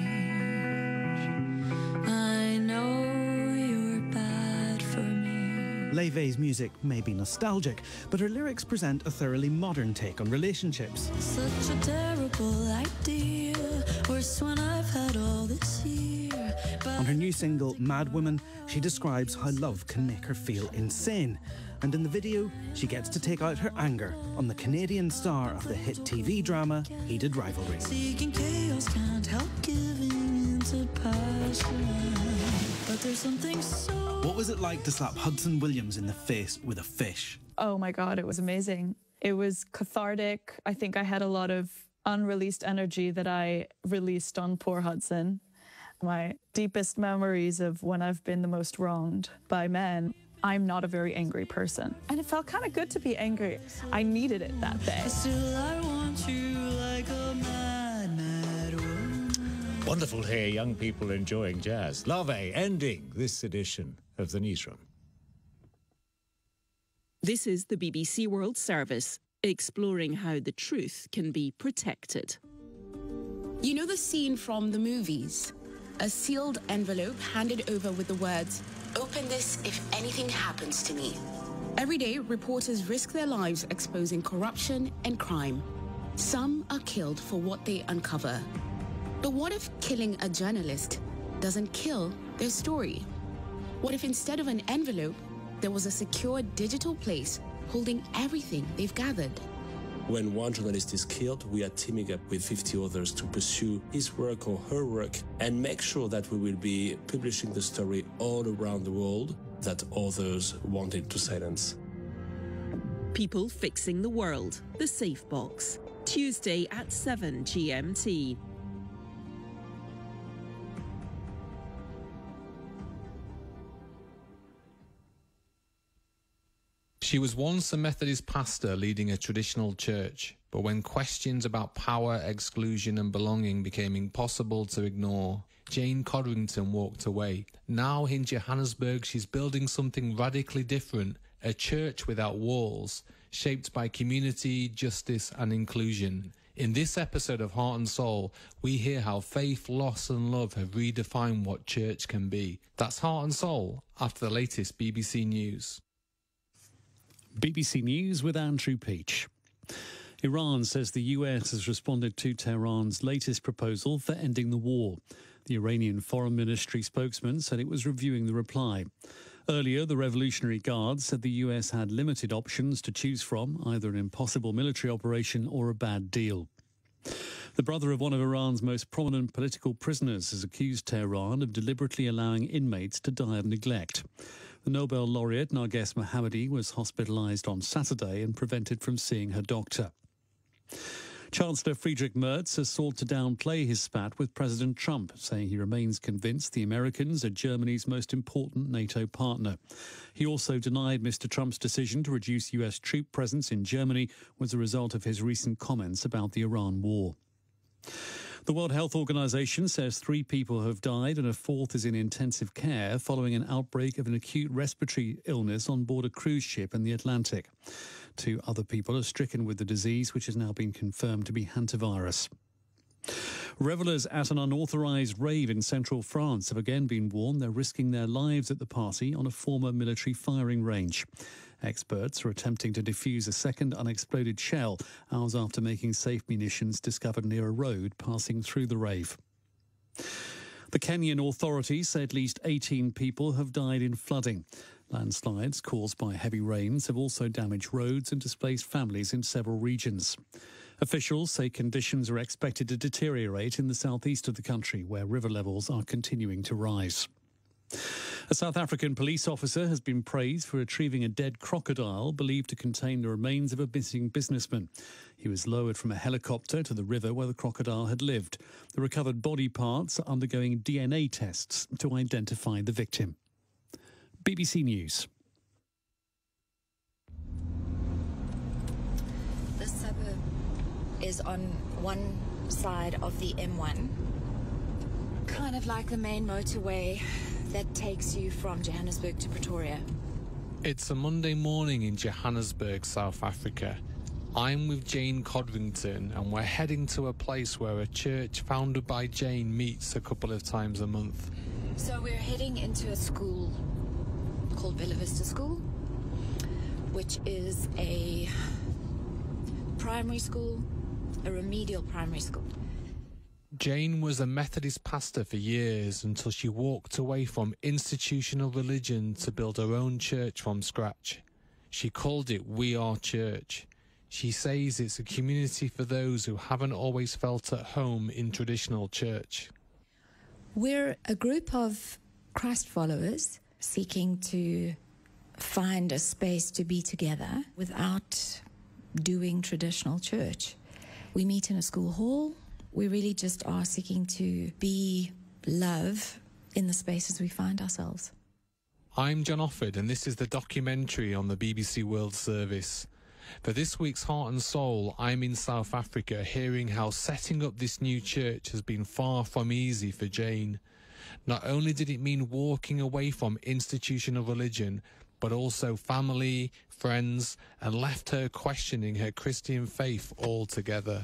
I know you're bad for me. Levy's music may be nostalgic, but her lyrics present a thoroughly modern take on relationships. Such a terrible idea, worse when I've had all this year. On her new single, Mad Woman, she describes how love can make her feel insane. And in the video, she gets to take out her anger on the Canadian star of the hit T V drama, Heated Rivalry. Seeking chaos can't help giving into passion. But there's something so What was it like to slap Hudson Williams in the face with a fish? Oh my God, it was amazing. It was cathartic. I think I had a lot of unreleased energy that I released on poor Hudson. My deepest memories of when I've been the most wronged by men. I'm not a very angry person. And it felt kind of good to be angry. I needed it that day. Still, I want you like a mad, mad woman. Wonderful to hear young people enjoying jazz. Love ending this edition of the Newsroom. This is the B B C World Service, exploring how the truth can be protected. You know the scene from the movies? A sealed envelope handed over with the words, "Open this if anything happens to me." Every day, reporters risk their lives exposing corruption and crime. Some are killed for what they uncover. But what if killing a journalist doesn't kill their story? What if instead of an envelope, there was a secure digital place holding everything they've gathered? When one journalist is killed, we are teaming up with fifty others to pursue his work or her work and make sure that we will be publishing the story all around the world that others wanted to silence. People Fixing the World, The Safe Box, Tuesday at seven G M T. She was once a Methodist pastor leading a traditional church, but when questions about power, exclusion and belonging became impossible to ignore, Jane Codrington walked away. Now in Johannesburg, she's building something radically different, a church without walls, shaped by community, justice and inclusion. In this episode of Heart and Soul, we hear how faith, loss and love have redefined what church can be. That's Heart and Soul, after the latest B B C News. B B C News with Andrew Peach. Iran says the U S has responded to Tehran's latest proposal for ending the war. The Iranian Foreign Ministry spokesman said it was reviewing the reply. Earlier, the Revolutionary Guard said the U S had limited options to choose from, either an impossible military operation or a bad deal. The brother of one of Iran's most prominent political prisoners has accused Tehran of deliberately allowing inmates to die of neglect. The Nobel laureate Narges Mohammadi was hospitalized on Saturday and prevented from seeing her doctor. Chancellor Friedrich Merz has sought to downplay his spat with President Trump, saying he remains convinced the Americans are Germany's most important NATO partner. He also denied Mister Trump's decision to reduce U S troop presence in Germany was a result of his recent comments about the Iran war. The World Health Organization says three people have died and a fourth is in intensive care following an outbreak of an acute respiratory illness on board a cruise ship in the Atlantic. Two other people are stricken with the disease, which has now been confirmed to be hantavirus. Revellers at an unauthorised rave in central France have again been warned they're risking their lives at the party on a former military firing range. Experts are attempting to defuse a second unexploded shell hours after making safe munitions discovered near a road passing through the rave. The Kenyan authorities say at least eighteen people have died in flooding. Landslides caused by heavy rains have also damaged roads and displaced families in several regions. Officials say conditions are expected to deteriorate in the southeast of the country, where river levels are continuing to rise. A South African police officer has been praised for retrieving a dead crocodile believed to contain the remains of a missing businessman. He was lowered from a helicopter to the river where the crocodile had lived. The recovered body parts are undergoing D N A tests to identify the victim. B B C News. This suburb is on one side of the M one, kind of like the main motorway that takes you from Johannesburg to Pretoria. It's a Monday morning in Johannesburg, South Africa. I'm with Jane Codrington and we're heading to a place where a church founded by Jane meets a couple of times a month. So we're heading into a school called Bella Vista School, which is a primary school, a remedial primary school. Jane was a Methodist pastor for years until she walked away from institutional religion to build her own church from scratch. She called it We Are Church. She says it's a community for those who haven't always felt at home in traditional church. We're a group of Christ followers seeking to find a space to be together without doing traditional church. We meet in a school hall. We really just are seeking to be love in the spaces we find ourselves. I'm John Offord, and this is the documentary on the B B C World Service. For this week's Heart and Soul, I'm in South Africa, hearing how setting up this new church has been far from easy for Jane. Not only did it mean walking away from institutional religion, but also family, friends, and left her questioning her Christian faith altogether.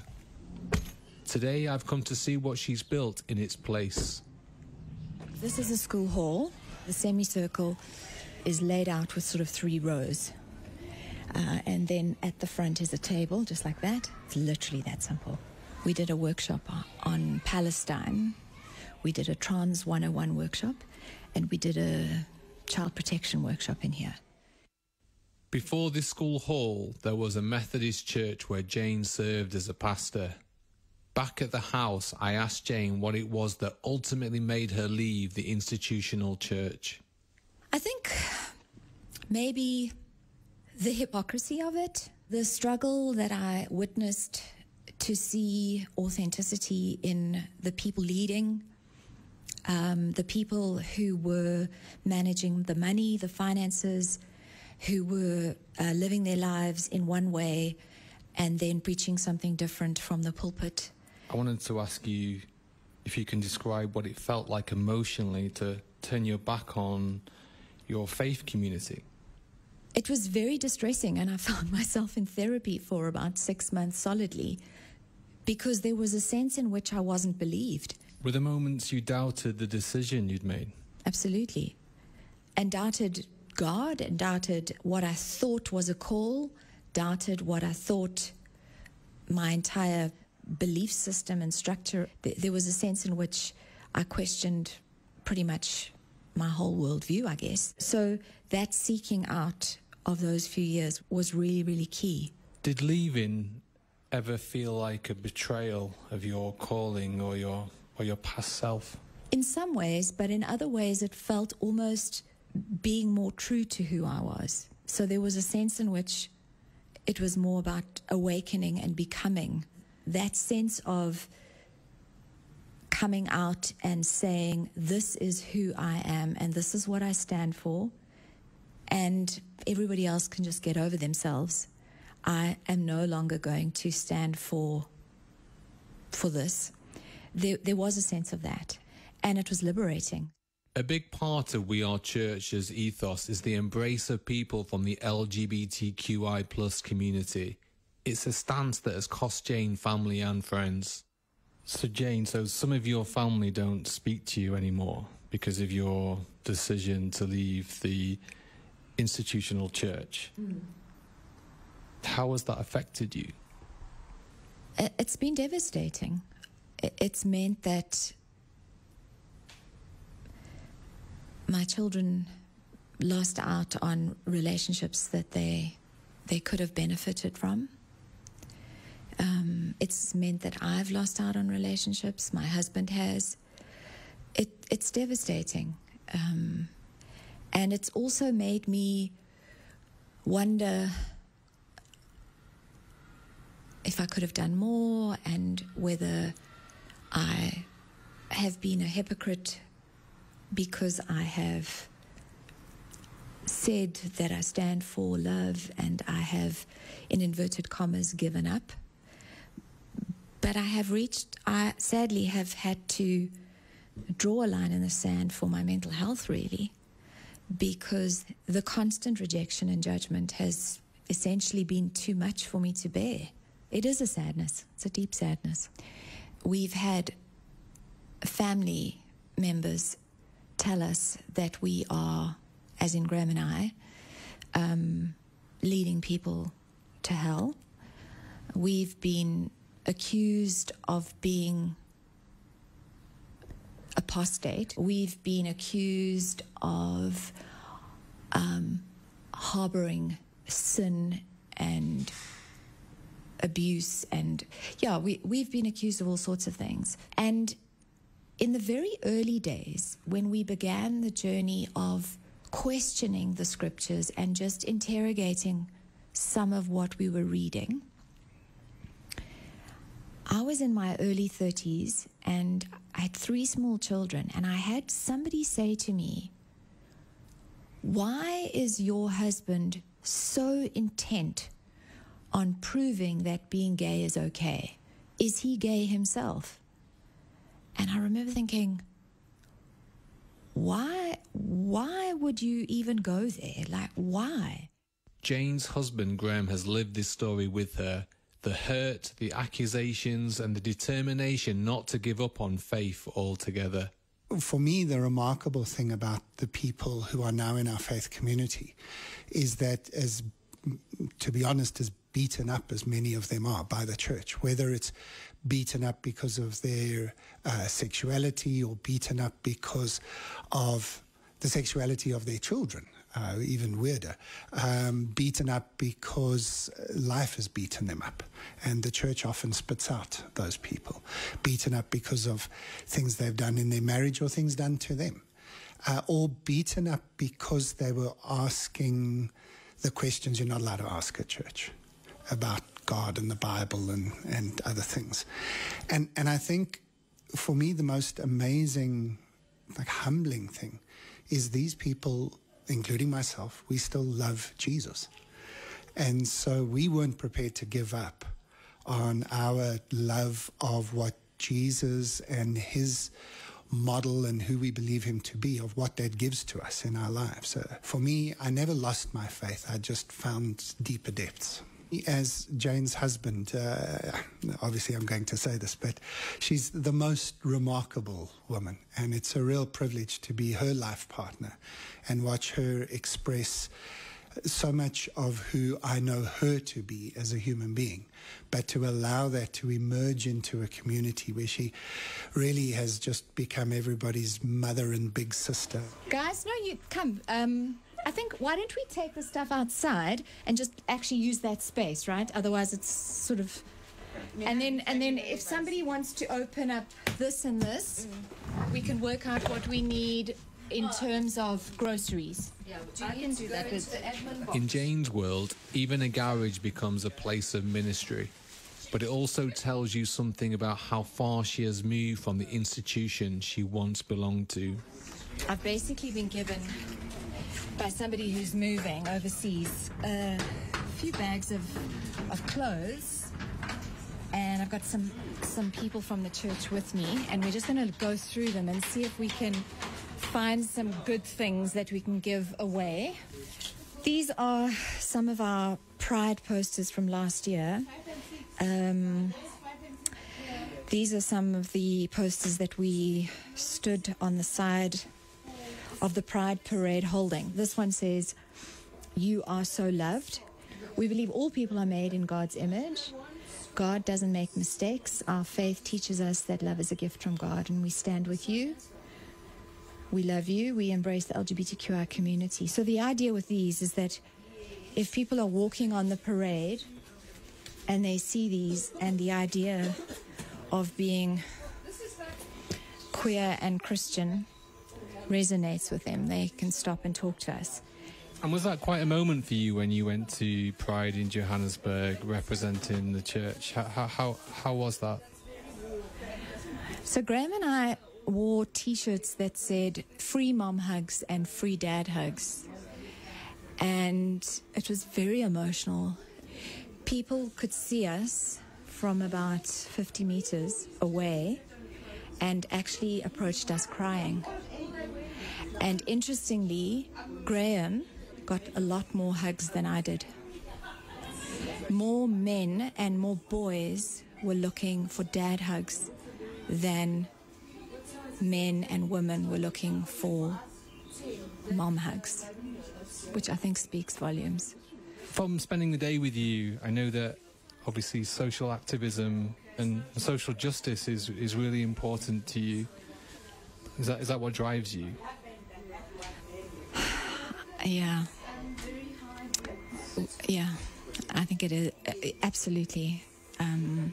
Today I've come to see what she's built in its place. This is a school hall. The semicircle is laid out with sort of three rows. Uh, and then at the front is a table, just like that. It's literally that simple. We did a workshop on Palestine. We did a Trans one oh one workshop. And we did a child protection workshop in here. Before this school hall, there was a Methodist church where Jane served as a pastor. Back at the house, I asked Jane what it was that ultimately made her leave the institutional church. I think maybe the hypocrisy of it, the struggle that I witnessed to see authenticity in the people leading, um, the people who were managing the money, the finances, who were uh, living their lives in one way and then preaching something different from the pulpit. I wanted to ask you if you can describe what it felt like emotionally to turn your back on your faith community. It was very distressing, and I found myself in therapy for about six months solidly because there was a sense in which I wasn't believed. Were there moments you doubted the decision you'd made? Absolutely. And doubted God, and doubted what I thought was a call, doubted what I thought my entire belief system and structure. There was a sense in which I questioned pretty much my whole worldview, I guess. So that seeking out of those few years was really, really key. Did leaving ever feel like a betrayal of your calling or your or your past self? In some ways, but in other ways it felt almost being more true to who I was. So there was a sense in which it was more about awakening and becoming. That sense of coming out and saying, this is who I am and this is what I stand for, and everybody else can just get over themselves. I am no longer going to stand for for this. There, there was a sense of that, and it was liberating. A big part of We Are Church's ethos is the embrace of people from the L G B T Q I plus community. It's a stance that has cost Jane family and friends. So Jane, so some of your family don't speak to you anymore because of your decision to leave the institutional church. Mm. How has that affected you? It's been devastating. It's meant that my children lost out on relationships that they they could have benefited from. Um, it's meant that I've lost out on relationships. My husband has. It, it's devastating. Um, and it's also made me wonder if I could have done more and whether I have been a hypocrite because I have said that I stand for love and I have, in inverted commas, given up. But I have reached, I sadly have had to draw a line in the sand for my mental health, really, because the constant rejection and judgment has essentially been too much for me to bear. It is a sadness. It's a deep sadness. We've had family members tell us that we are, as in Graham and I, um, leading people to hell. We've been accused of being apostate. We've been accused of um, harboring sin and abuse, and yeah, we, we've been accused of all sorts of things. And in the very early days, when we began the journey of questioning the scriptures and just interrogating some of what we were reading. I was in my early thirties and I had three small children, and I had somebody say to me, "Why is your husband so intent on proving that being gay is okay? Is he gay himself?" And I remember thinking, why, why would you even go there? Like, why? Jane's husband, Graham, has lived this story with her. The hurt, the accusations, and the determination not to give up on faith altogether. For me, the remarkable thing about the people who are now in our faith community is that, as, to be honest, as beaten up as many of them are by the church, whether it's beaten up because of their uh, sexuality or beaten up because of the sexuality of their children, uh, even weirder, um, beaten up because life has beaten them up. And the church often spits out those people, beaten up because of things they've done in their marriage or things done to them, uh, or beaten up because they were asking the questions you're not allowed to ask at church about God and the Bible and, and other things. And and I think for me the most amazing, like humbling thing is these people, including myself, we still love Jesus. And so we weren't prepared to give up on our love of what Jesus and his model and who we believe him to be, of what that gives to us in our lives. So for me, I never lost my faith. I just found deeper depths. As Jane's husband, uh, obviously I'm going to say this, but she's the most remarkable woman, and it's a real privilege to be her life partner and watch her express so much of who I know her to be as a human being, but to allow that to emerge into a community where she really has just become everybody's mother and big sister. Guys, no, you come. Um, I think, why don't we take the stuff outside and just actually use that space, right? Otherwise it's sort of... And then, and then if somebody wants to open up this and this, we can work out what we need in terms of groceries. Yeah, I can do that. In Jane's world, even a garage becomes a place of ministry. But it also tells you something about how far she has moved from the institution she once belonged to. I've basically been given, by somebody who's moving overseas, a few bags of, of clothes. And I've got some, some people from the church with me. And we're just going to go through them and see if we can find some good things that we can give away. These are some of our Pride posters from last year. Um, these are some of the posters that we stood on the side of the Pride Parade holding. This one says, "You are so loved. We believe all people are made in God's image. God doesn't make mistakes. Our faith teaches us that love is a gift from God, and we stand with you. We love you. We embrace the L G B T Q I community." So the idea with these is that if people are walking on the parade and they see these, and the idea of being queer and Christian resonates with them, they can stop and talk to us. And was that quite a moment for you when you went to Pride in Johannesburg representing the church? How, how, how, how was that? So Graham and I wore t-shirts that said "free mom hugs" and "free dad hugs." And it was very emotional. People could see us from about fifty meters away and actually approached us crying. And interestingly, Graham got a lot more hugs than I did. More men and more boys were looking for dad hugs than men and women were looking for mom hugs, which I think speaks volumes. From spending the day with you, I know that obviously social activism and social justice is, is really important to you. Is that, is that what drives you? Yeah. Yeah, I think it is, absolutely. Um,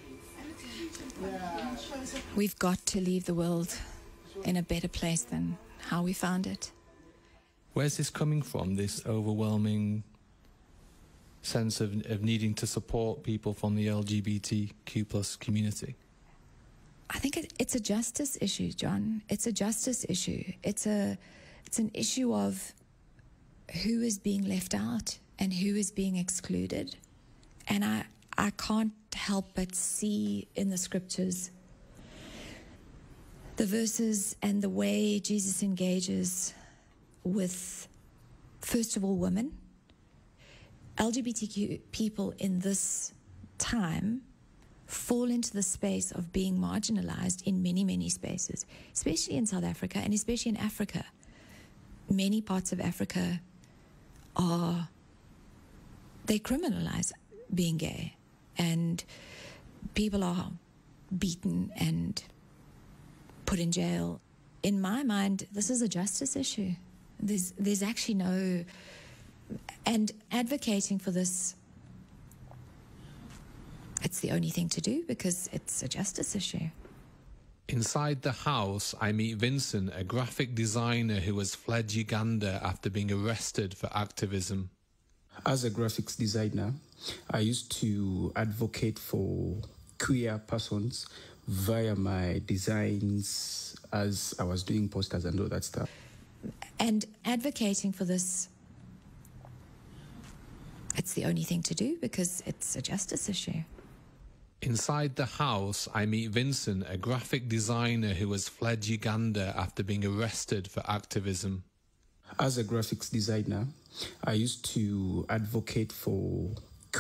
we've got to leave the world in a better place than how we found it. Where's this coming from, this overwhelming sense of, of needing to support people from the L G B T Q plus community? I think it, it's a justice issue, John. It's a justice issue. It's a, it's an issue of who is being left out and who is being excluded. And I, I can't help but see in the scriptures the verses and the way Jesus engages with, first of all, women. L G B T Q people in this time fall into the space of being marginalized in many, many spaces, especially in South Africa and especially in Africa. Many parts of Africa are, they criminalize being gay, and people are beaten and put in jail. In my mind, this is a justice issue. There's, there's actually no, and advocating for this, it's the only thing to do because it's a justice issue. Inside the house, I meet Vincent, a graphic designer who has fled Uganda after being arrested for activism. As a graphics designer, I used to advocate for queer persons via my designs as I was doing posters and all that stuff. And advocating for this, it's the only thing to do because it's a justice issue. Inside the house, I meet Vincent, a graphic designer who has fled Uganda after being arrested for activism. As a graphics designer, I used to advocate for